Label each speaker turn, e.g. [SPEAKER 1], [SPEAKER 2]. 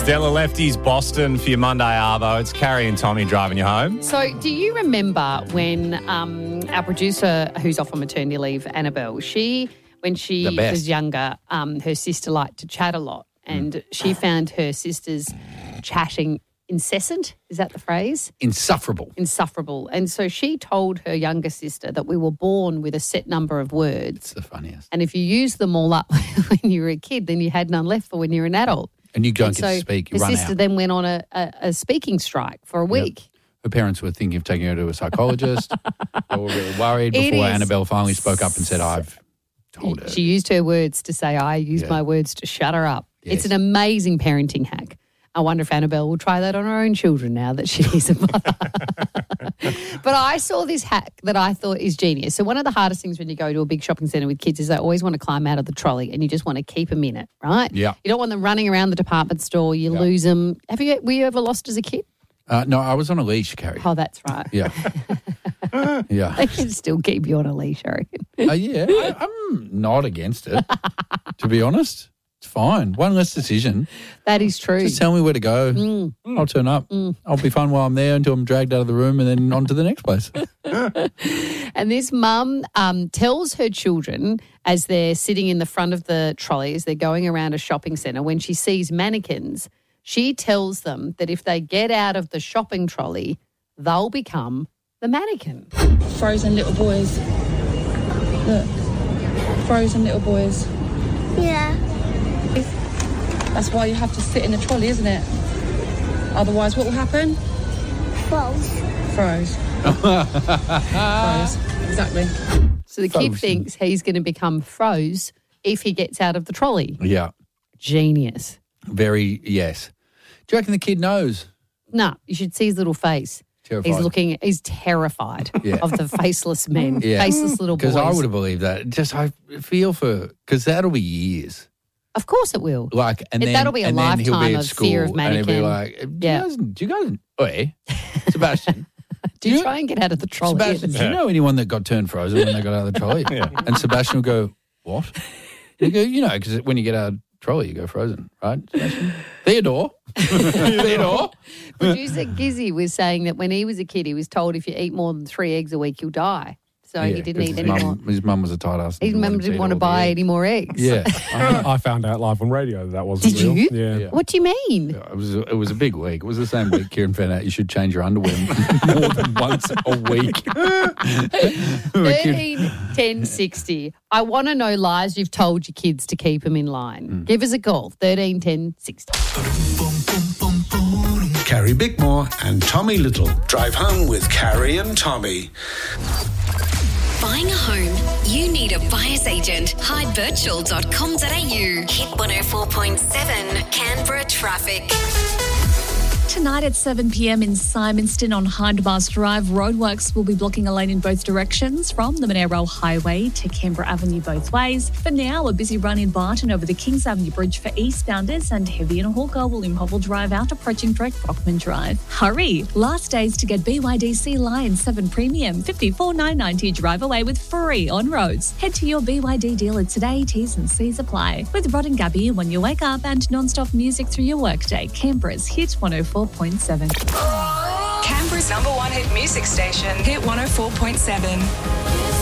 [SPEAKER 1] Stella Lefty's Boston for your Monday Arvo. It's Carrie and Tommy driving you home.
[SPEAKER 2] So do you remember when our producer, who's off on maternity leave, Annabelle, when she was younger, her sister liked to chat a lot, and she found her sister's chatting incessant. Is that the phrase?
[SPEAKER 3] Insufferable.
[SPEAKER 2] And so she told her younger sister that we were born with a set number of words.
[SPEAKER 3] It's the funniest.
[SPEAKER 2] And if you used them all up when you were a kid, then you had none left for when you were an adult.
[SPEAKER 3] And you don't get to speak. You run out.
[SPEAKER 2] Her sister then went on a speaking strike for a week.
[SPEAKER 3] Yep. Her parents were thinking of taking her to a psychologist. They were really worried before Annabelle finally spoke up and said, I've told her.
[SPEAKER 2] She used her words to say, I used my words to shut her up.
[SPEAKER 3] Yes.
[SPEAKER 2] It's an amazing parenting hack. I wonder if Annabelle will try that on her own children now that she's a mother. But I saw this hack that I thought is genius. So one of the hardest things when you go to a big shopping centre with kids is they always want to climb out of the trolley and you just want to keep them in it, right?
[SPEAKER 3] Yeah.
[SPEAKER 2] You don't want them running around the department store. You lose them. Were you ever lost as a kid?
[SPEAKER 3] No, I was on a leash, Carrie.
[SPEAKER 2] Oh, that's right.
[SPEAKER 3] Yeah. Yeah.
[SPEAKER 2] They can still keep you on a leash, I reckon.
[SPEAKER 3] Yeah, I'm not against it, to be honest. It's fine. One less decision.
[SPEAKER 2] That is true.
[SPEAKER 3] Just tell me where to go. I'll turn up. I'll be fun while I'm there until I'm dragged out of the room and then on to the next place.
[SPEAKER 2] And this mum tells her children as they're sitting in the front of the trolley, as they're going around a shopping centre, when she sees mannequins, she tells them that if they get out of the shopping trolley, they'll become the mannequin.
[SPEAKER 4] Frozen little boys. Look. Frozen little boys.
[SPEAKER 5] Yeah.
[SPEAKER 4] That's why you have to sit in the trolley, isn't it? Otherwise, what will happen? Froze. Froze. Exactly.
[SPEAKER 2] So the kid thinks he's going to become froze if he gets out of the trolley.
[SPEAKER 3] Yeah.
[SPEAKER 2] Genius.
[SPEAKER 3] Very, yes. Do you reckon the kid knows?
[SPEAKER 2] No, you should see his little face.
[SPEAKER 3] Terrified.
[SPEAKER 2] He's terrified of the faceless men, faceless little boys.
[SPEAKER 3] Because I would have believed that. I feel because that'll be years.
[SPEAKER 2] Of course it will. That'll be a lifetime of fear of mannequin.
[SPEAKER 3] And he'll be like, do you guys, oi, Sebastian.
[SPEAKER 2] Do you try and get out of the trolley?
[SPEAKER 3] Sebastian, do you know anyone that got turned frozen when they got out of the trolley? And Sebastian will go, what? And you go, because when you get out of the trolley, you go frozen, right, Sebastian? Theodore.
[SPEAKER 2] Producer Gizzy was saying that when he was a kid, he was told if you eat more than 3 eggs a week, you'll die. So he didn't eat any more.
[SPEAKER 3] His mum was a tight ass.
[SPEAKER 2] His mum didn't want to buy any more eggs.
[SPEAKER 3] Yeah.
[SPEAKER 6] I found out live on radio that wasn't real.
[SPEAKER 2] Did you?
[SPEAKER 6] Yeah.
[SPEAKER 2] What do you mean?
[SPEAKER 3] Yeah, it was a big week. It was the same week Kieran found out you should change your underwear more than once a week.
[SPEAKER 2] 13 10 60. I want to know lies you've told your kids to keep them in line. Give us a call. 13 10 60.
[SPEAKER 7] Carrie Bickmore and Tommy Little. Drive home with Carrie and Tommy.
[SPEAKER 8] Buying a home, you need a buyer's agent. Hydevirtual.com.au. Hit 104.7 Canberra traffic.
[SPEAKER 9] Tonight at 7 p.m. in Simonston on Hindmarsh Drive, roadworks will be blocking a lane in both directions from the Monaro Highway to Canberra Avenue both ways. For now, a busy run in Barton over the Kings Avenue Bridge for eastbounders and heavy in Hawker William Hobble Drive out approaching Drake Brockman Drive. Hurry! Last days to get BYD Lion 7 Premium, $54,990 drive away with free on roads. Head to your BYD dealer today, T's and C's apply. With Rod and Gabby when you wake up and non-stop music through your workday, Canberra's Hit 104.7.
[SPEAKER 10] Canberra's #1 hit music station, Hit 104.7.